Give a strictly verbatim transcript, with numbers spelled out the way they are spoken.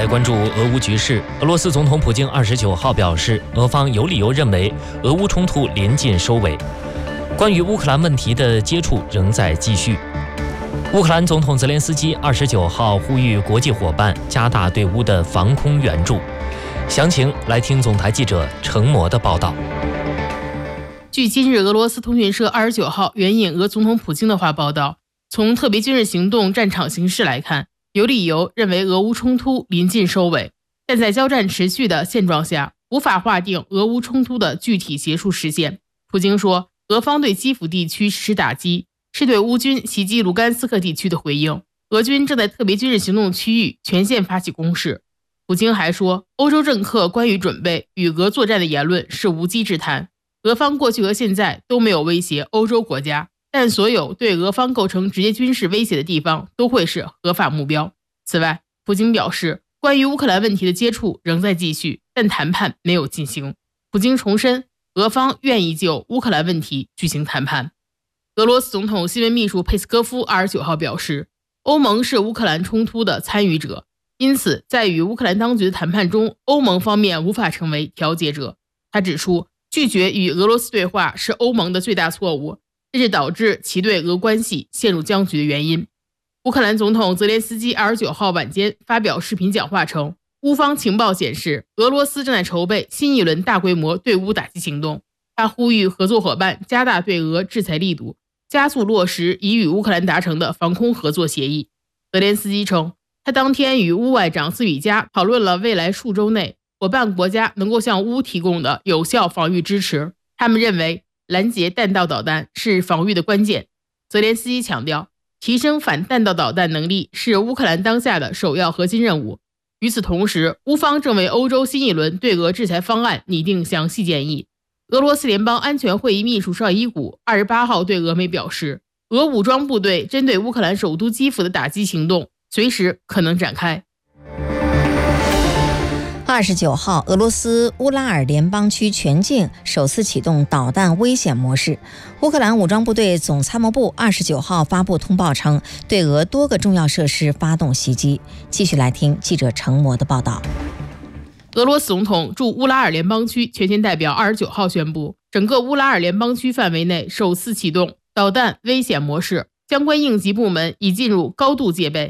来关注俄乌局势。俄罗斯总统普京二十九号表示，俄方有理由认为俄乌冲突临近收尾。关于乌克兰问题的接触仍在继续。乌克兰总统泽连斯基二十九号呼吁国际伙伴加大对乌的防空援助。详情来听总台记者程模的报道。 据今日俄罗斯通讯社二十九号援引俄总统普京的话报道，从特别军事行动战场形势来看，有理由认为俄乌冲突临近收尾，但在交战持续的现状下，无法划定俄乌冲突的具体结束时间。普京说，俄方对基辅地区实施打击，是对乌军袭击卢甘斯克地区的回应。俄军正在特别军事行动区域全线发起攻势。普京还说，欧洲政客关于准备与俄作战的言论是无稽之谈。俄方过去和现在都没有威胁欧洲国家，但所有对俄方构成直接军事威胁的地方都会是合法目标。此外，普京表示，关于乌克兰问题的接触仍在继续，但谈判没有进行。普京重申，俄方愿意就乌克兰问题举行谈判。俄罗斯总统新闻秘书佩斯科夫二十九号表示，欧盟是乌克兰冲突的参与者，因此在与乌克兰当局的谈判中，欧盟方面无法成为调解者。他指出，拒绝与俄罗斯对话是欧盟的最大错误，这是导致其对俄关系陷入僵局的原因。乌克兰总统泽连斯基二十九号晚间发表视频讲话称，乌方情报显示，俄罗斯正在筹备新一轮大规模对乌打击行动。他呼吁合作伙伴加大对俄制裁力度，加速落实已与乌克兰达成的防空合作协议。泽连斯基称，他当天与乌外长斯里加讨论了未来数周内伙伴国家能够向乌提供的有效防御支持。他们认为拦截弹道导弹是防御的关键。泽连斯基强调，提升反弹道导弹能力是乌克兰当下的首要核心任务。与此同时，乌方正为欧洲新一轮对俄制裁方案拟定详细建议。俄罗斯联邦安全会议秘书绍伊古二十八号对俄媒表示，俄武装部队针对乌克兰首都基辅的打击行动随时可能展开。 二十九号，俄罗斯乌拉尔联邦区全境首次启动导弹危险模式。乌克兰武装部队总参谋部二十九号发布通报称，对俄多个重要设施发动袭击。继续来听记者程模的报道。 俄罗斯总统驻乌拉尔联邦区全权代表二十九号宣布，整个乌拉尔联邦区范围内首次启动导弹危险模式，相关应急部门已进入高度戒备。